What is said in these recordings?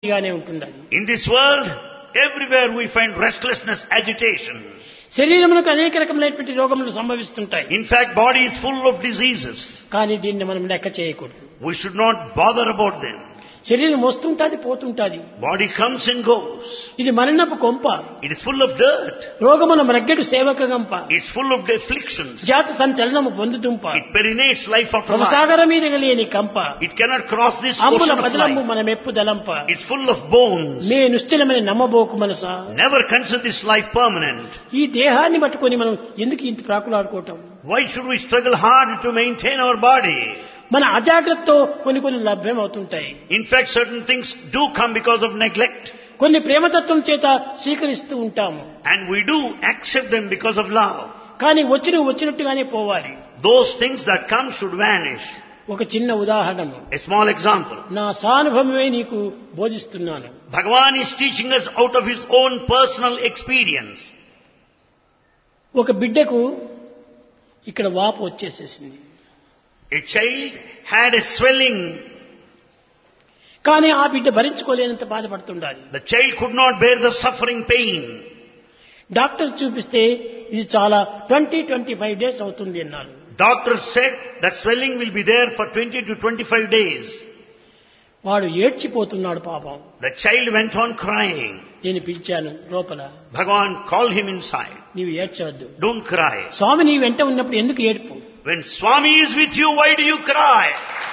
గానే ఉంటుంది. In this world, everywhere we find restlessness, agitation. శరీరమునకు అనేక రకములైనటువంటి రోగములు సంభవిస్తుంటాయి. In fact, body is full of diseases. కానీ దీన్ని మనం లెక్క చేయకూడదు. We should not bother about them. శరీరం వస్తుంటాది పోతుంటాది. Body comes and goes. ఇది మరణపు కొంప. It is full of dirt. రోగమున మరగ్గడు సేవక గంప. It's full of afflictions. జాత సంచలనము పొందుతుంప. It perinates life after life. భవసాగర మీద గలియని కంప. It cannot cross this అమ్ముల ocean of బదలము life. మన మెప్పు దలంప. It's full of bones. మే నిశ్చలమైన నమ్మబోకు మనసా. Never consider this life permanent. ఈ దేహాన్ని పట్టుకొని మనం ఎందుకు ఇంత ప్రాకులాడుకోవటం? Why should we struggle hard to maintain our body? మన అజాగ్రత్తతో కొన్ని లభ్యం అవుతుంటాయి. In fact, certain things do come because of neglect. కొన్ని ప్రేమతత్వం చేత స్వీకరిస్తూ ఉంటాము. And we do accept them because of love. కానీ వచ్చినట్టుగానే పోవాలి. Those things that come should vanish. ఒక చిన్న ఉదాహరణ. A small example. నా సానుభవమే నీకు బోధిస్తున్నాను. Bhagavan is teaching us out of his own personal experience. ఒక బిడ్డకు ఇక్కడ వాపు వచ్చేసేసింది. A child had a swelling. కానీ ఆ బిడ్డ భరించుకోలేనంత బాధపడుతుండాలి. The child could not bear the suffering pain. Doctor చూపిస్తే ఇది చాలా 20-25 డేస్ అవుతుంది అన్నారు. Doctor said that swelling will be there for 20 to 25 days. వాడు ఏడ్చిపోతున్నాడు పాపం. The child went on crying. నేను పిలిచాను లోపల. Bhagavan called him inside. నీవు ఏడ్చవద్దు. Don't cry. స్వామి నీ వెంట ఉన్నప్పుడు ఎందుకు ఏడ్పు? When Swami is with you, why do you cry?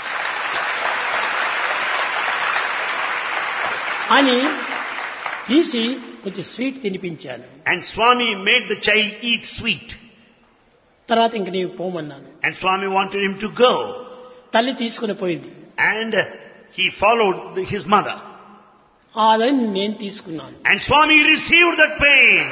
అని తీసి కొంచెం sweet తినిపించాను. And Swami made the child eat sweet. తర్వాత ఇంక నీవు పోమన్నాను. And Swami wanted him to go. తల్లి తీసుకుని పోయింది. And he followed his mother. అదని నేను తీసుకున్నాను. And Swami received that pain.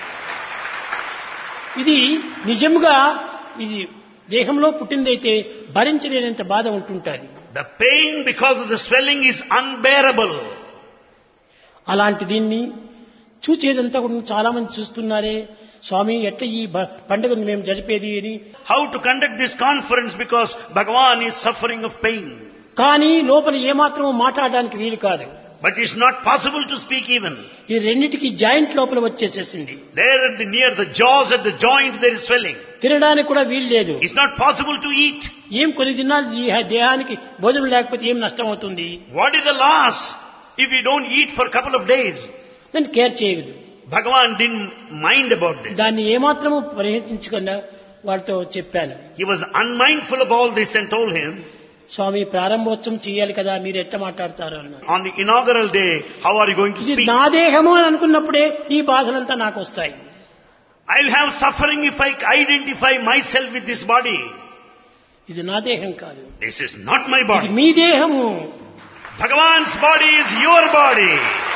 ఇది నిజంగా ఇది దేహంలో పుట్టిందైతే భరించలేనంత బాధ ఉంటుంటుంది. The pain because of the swelling is unbearable. అలాంటి దీన్ని చూచేదంతా కూడా చాలా మంది చూస్తున్నారే. స్వామి ఎట్లా ఈ పండుగను మేము జరిపేది అని. How to conduct this conference because Bhagavan is suffering of pain. కానీ లోపల ఏమాత్రం మాట్లాడడానికి వీలు కాదు. But it's not possible to speak even. ఈ రెండిటికి జాయింట్ లోపల వచ్చేసేసింది. There at the near the jaws at the joint there is swelling. తినడానికి కూడా వీలు లేదు. It's not possible to eat. ఏం కొన్ని దినాలు ఈ దేహానికి భోజనం లేకపోతే ఏం నష్టం అవుతుంది? What is the loss if we don't eat for a couple of days? దాన్ని కేర్ చేయదు. Bhagavan didn't mind about this. దాన్ని ఏమాత్రము పరిహరించకుండా వాడితో చెప్పాను. He was unmindful of all this and told him, స్వామి ప్రారంభోత్సవం చేయాలి కదా, మీరు ఎట్లా మాట్లాడతారు అన్నారు. on the inaugural day, how are you going to ఇది speak? నా దేహము అని అనుకున్నప్పుడే ఈ బాధలంతా నాకు వస్తాయి. I'll have suffering if I identify myself with this body. ఇది నా దేహం కాదు. This is not my ఇది body. మీ దేహము. Bhagavan's body is your body.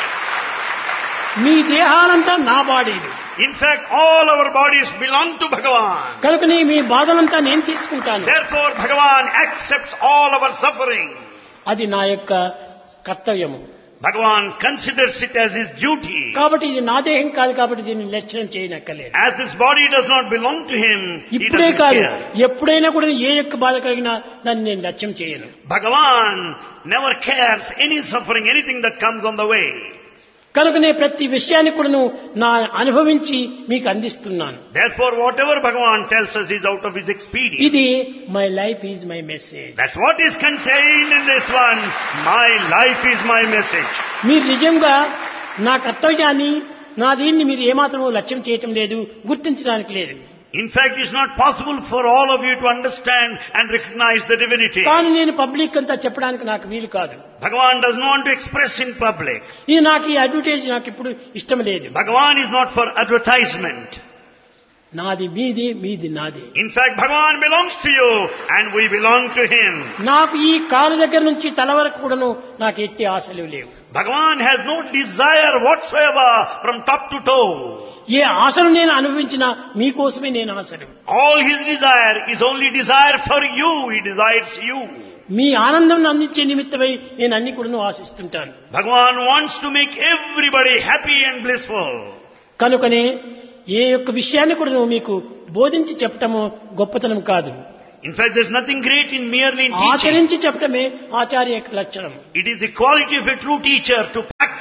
మీ దేహాలంతా నా body. In fact, all our bodies belong to Bhagavan. కనుకనే మీ బాధలంతా నేను తీసుకుంటాను. Therefore, Bhagavan accepts all our suffering. అది నా యొక్క కర్తవ్యము. Bhagavan considers it as his duty. కాబట్టి ఇది నా దేహం కాదు కాబట్టి దీన్ని లక్ష్యం చేయనక్కర్లేదు. As this body does not belong to him, he ఇప్పుడే doesn't కాదు care. ఎప్పుడైనా కూడా ఏ యొక్క బాధ కలిగినా దాన్ని నేను లక్ష్యం చేయను. Bhagavan never cares any suffering, anything that comes on the way. కనుకనే ప్రతి విషయాన్ని కూడా నా అనుభవించి మీకు అందిస్తున్నాను. Therefore, whatever Bhagavan tells us is out of his experience. ఇది my life is my message. That's what is contained in this one. My life is my message. మీరు నిజంగా నా కర్తవ్యాన్ని నా దీన్ని మీరు ఏమాత్రం లక్ష్యం చేయటం లేదు, గుర్తించడానికి లేదు. In fact, it's not possible for all of you to understand and recognize the divinity. కానీ నేను పబ్లిక్ అంతా చెప్పడానికి నాకు వీలు కాదు. Bhagavan does not want to express in public. ఇది నాకు ఈ అడ్వర్టైజ్ నాకు ఇప్పుడు ఇష్టం లేదు. Bhagavan is not for advertisement. నాది మీది, మీది నాది. In fact, Bhagavan belongs to you and we belong to him. నాకు ఈ కాలు దగ్గర నుంచి తల వరకు కూడాను నాకు ఎట్టి ఆశలు లేవు. Bhagavan has no desire whatsoever from top to toe. ఏ ఆశను నేను అనుభవించినా మీకోసమే నేను ఆశలు. All his desire is only desire for you. He desires you. మీ ఆనందం అందించే నిమిత్తమై నేను అన్ని కూడాను ఆశిస్తుంటాను. Bhagavan wants to make everybody happy and blissful. కనుకనే ఏ యొక్క విషయాన్ని కూడా మీకు బోధించి చెప్పటము గొప్పతనం కాదు. In fact, there's nothing great in merely in teaching. ఆచరించి చెప్పటమే ఆచార్య యొక్క లక్షణం. It is the quality of a true teacher to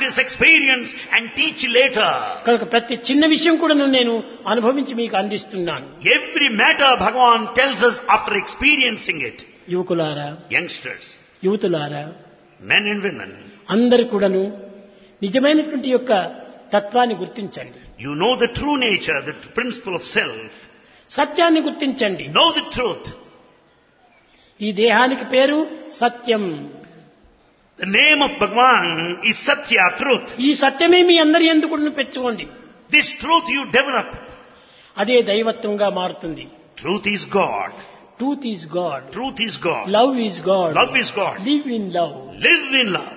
practice, experience and teach later. కనుక ప్రతి చిన్న విషయం కూడా నేను అనుభవించి మీకు అందిస్తున్నాను. Every matter Bhagavan tells us after experiencing it. యువకులారా, Youngsters, యువతులారా, men and women, అందరు కూడాను నిజమైనటువంటి యొక్క తత్వాన్ని గుర్తించండి. you know the true nature, the principle of self. సత్యాన్ని గుర్తించండి. Know the truth. ఈ దేహానికి పేరు సత్యం. The name of Bhagavan is Satya, truth. ఈ సత్యమే మీ అందరి యందు కూడా పెంచుకోండి. This truth you develop. అదే దైవత్వంగా మారుతుంది. Truth is God. Truth is God. Truth is God. Love is God. Love is God. Live in love. Live in love.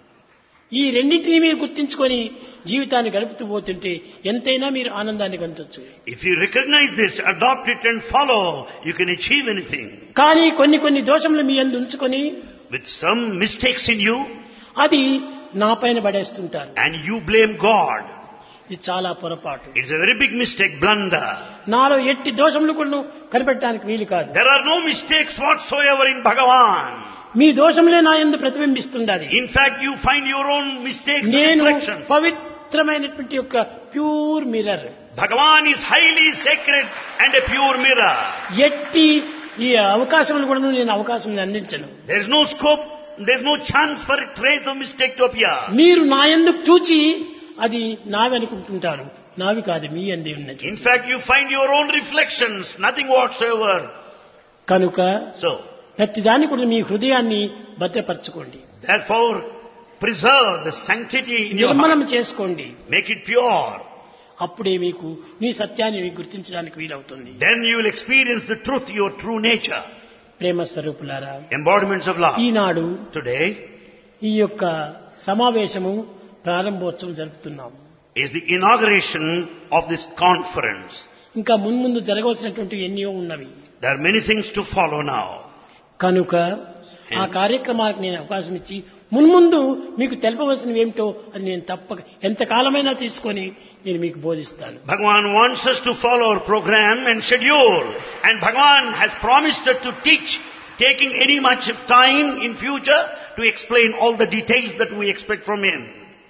ఈ రెండింటినీ మీరు గుర్తించుకొని జీవితాన్ని గడుపుతూ పోతుంటే ఎంతైనా మీరు ఆనందాన్ని పొందొచ్చు. If you recognize this, adopt it and follow, you can achieve anything. కానీ కొన్ని దోషములు మీ యందు ఉంచుకొని With some mistakes in you, అది నా పైన పడేస్తుంటారు. and you blame God. ఇది చాలా పొరపాటు. It's a very big mistake, blunder. నాలో ఎట్టి దోషములు కూడా కనిపెట్టడానికి వీలు కాదు. There are no mistakes whatsoever in Bhagavan. మీ దోషములే నా యందు ప్రతిబింబిస్తుండాలి. In fact, you find your own mistakes and నేను reflections. పవిత్రమైనటువంటి యొక్క pure mirror. Bhagavan is highly sacred and a pure mirror. ఎట్టి ఈ అవకాశములు కూడా నేను అవకాశం అందించను. There is no scope, there is no chance for a trace of mistake to appear. మీరు నా యందు చూచి అది నావి అనుకుంటుంటారు. నావి కాదు, మీ యందే ఉన్నది. In fact, you find your own reflections, nothing whatsoever. కనుక So, ప్రతి దాన్ని కూడా మీ హృదయాన్ని భద్రపరచుకోండి. therefore, preserve the sanctity in your నిర్మలం heart. చేసుకోండి. Make it pure. అప్పుడే మీకు మీ సత్యాన్ని మీకు గుర్తించడానికి వీలవుతుంది. Then you will experience the truth, your true nature. ప్రేమ స్వరూపులారా, Embodiments of love. Eenadu Today ఈ యొక్క సమావేశము ప్రారంభోత్సవం జరుపుతున్నాము. is the inauguration of this conference. ఇంకా మున్ముందు జరగవలసినటువంటి ఎన్నో ఉన్నవి. There are many things to follow now. కనుక ఆ కార్యక్రమాలకు నేను అవకాశం ఇచ్చి మున్ముందు మీకు తెలపవలసినవి ఏమిటో అది నేను తప్పక ఎంతకాలమైనా తీసుకొని నేను మీకు బోధిస్తాను. Bhagavan wants us to follow our program and schedule. And Bhagavan has promised us to teach, taking any much of time in future to explain all the details that we expect from him.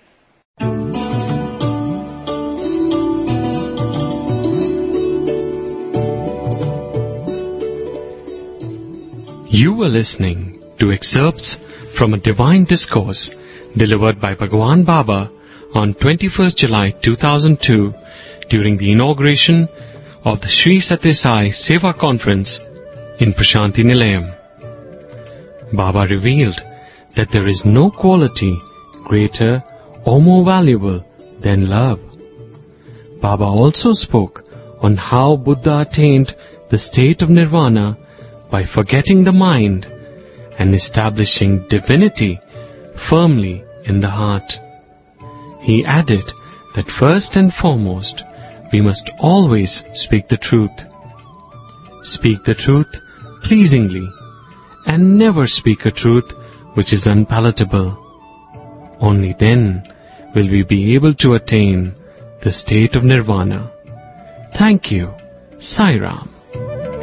You were listening to excerpts from a divine discourse delivered by Bhagwan Baba on 21st July 2002 during the inauguration of the Sri Satya Sai Seva Conference in Prashanti Nilayam. Baba revealed that there is no quality greater or more valuable than love. Baba also spoke on how Buddha attained the state of nirvana by forgetting the mind and establishing divinity firmly in the heart. He added that first and foremost, we must always speak the truth. Speak the truth pleasingly and never speak a truth which is unpalatable. Only then will we be able to attain the state of nirvana. Thank you. Sai Ram.